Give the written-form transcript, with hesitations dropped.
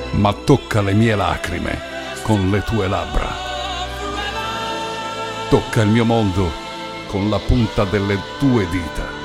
ma tocca le mie lacrime con le tue labbra. Tocca il mio mondo con la punta delle tue dita.